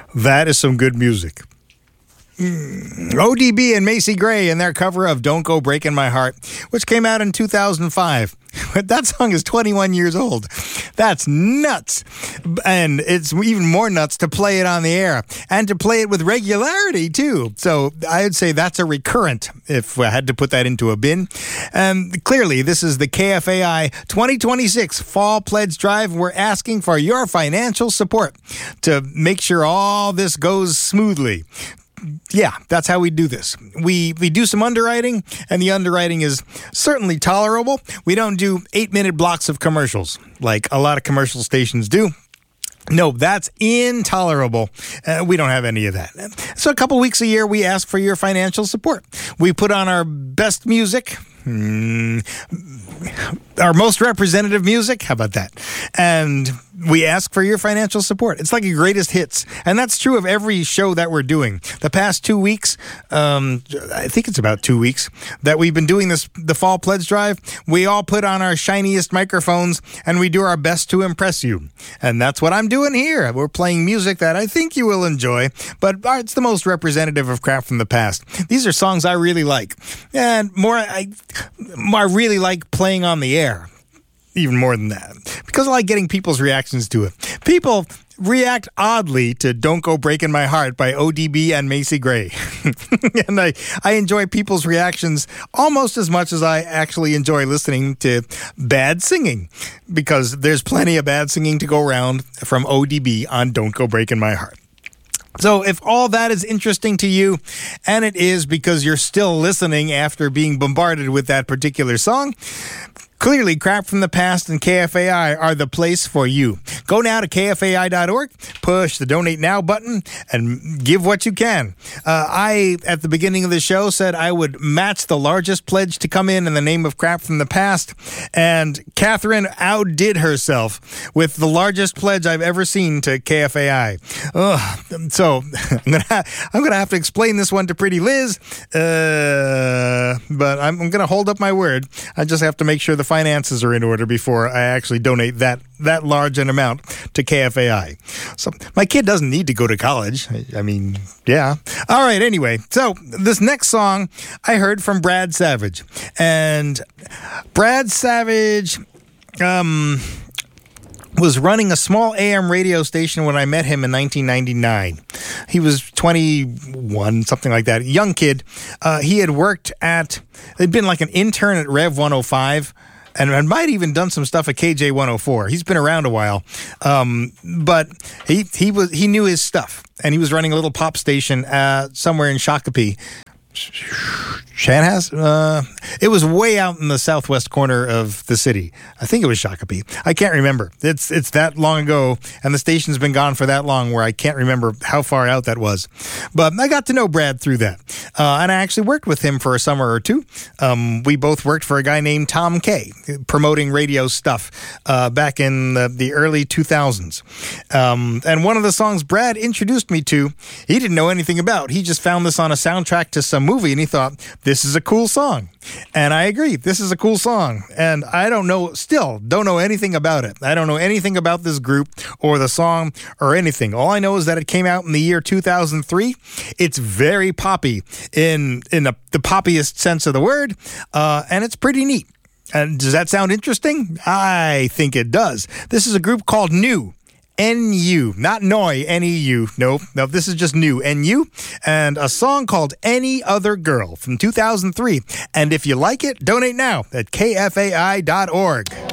That is some good music. ODB and Macy Gray and their cover of Don't Go Breaking My Heart, which came out in 2005. That song is 21 years old. That's nuts. And it's even more nuts to play it on the air and to play it with regularity, too. So I would say that's a recurrent if I had to put that into a bin. Clearly, this is the KFAI 2026 Fall Pledge Drive. We're asking for your financial support to make sure all this goes smoothly. Yeah, that's how we do this. We do some underwriting, and the underwriting is certainly tolerable. We don't do 8-minute blocks of commercials like a lot of commercial stations do. No, that's intolerable. We don't have any of that. So a couple weeks a year, we ask for your financial support. We put on our best music, our most representative music. How about that? And we ask for your financial support. It's like your greatest hits. And that's true of every show that we're doing. The past 2 weeks, I think it's about 2 weeks, that we've been doing the Fall Pledge Drive. We all put on our shiniest microphones and we do our best to impress you. And that's what I'm doing here. We're playing music that I think you will enjoy, but it's the most representative of crap from the past. These are songs I really like. And I really like playing on the air. Even more than that. Because I like getting people's reactions to it. People react oddly to Don't Go Breaking My Heart by ODB and Macy Gray. And I enjoy people's reactions almost as much as I actually enjoy listening to bad singing. Because there's plenty of bad singing to go around from ODB on Don't Go Breaking My Heart. So if all that is interesting to you, and it is because you're still listening after being bombarded with that particular song, clearly, Crap from the Past and KFAI are the place for you. Go now to kfai.org, push the Donate Now button, and give what you can. I, at the beginning of the show, said I would match the largest pledge to come in the name of Crap from the Past, and Catherine outdid herself with the largest pledge I've ever seen to KFAI. So I'm gonna have to explain this one to Pretty Liz, but I'm gonna hold up my word. I just have to make sure the finances are in order before I actually donate that large an amount to KFAI. So my kid doesn't need to go to college. I mean, yeah. All right, anyway. So this next song I heard from Brad Savage. And Brad Savage was running a small AM radio station when I met him in 1999. He was 21, something like that. Young kid. He had he'd been like an intern at Rev 105. And might even done some stuff at KJ 104. He's been around a while, but he knew his stuff, and he was running a little pop station somewhere in Shakopee. Chanhassen? It was way out in the southwest corner of the city. I think it was Shakopee. I can't remember. It's that long ago, and the station's been gone for that long where I can't remember how far out that was. But I got to know Brad through that. And I actually worked with him for a summer or two. We both worked for a guy named Tom Kay, promoting radio stuff back in the early 2000s. And one of the songs Brad introduced me to, he didn't know anything about. He just found this on a soundtrack to some movie, and he thought, this is a cool song. And I agree, this is a cool song. And I don't know anything about it. I don't know anything about this group or the song or anything. All I know is that it came out in the year 2003. It's very poppy in the poppiest sense of the word, and it's pretty neat. And does that sound interesting? I think it does. This is a group called New. N-U, not Noi, N-E-U. No, this is just New, N-U, and a song called Any Other Girl from 2003. And if you like it, donate now at kfai.org.